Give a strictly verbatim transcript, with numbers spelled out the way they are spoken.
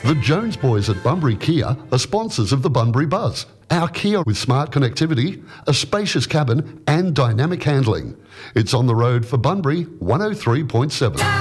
The Jones boys at Bunbury Kia are sponsors of the Bunbury Buzz. Our Kia with smart connectivity, a spacious cabin and dynamic handling. It's on the road for Bunbury one oh three point seven.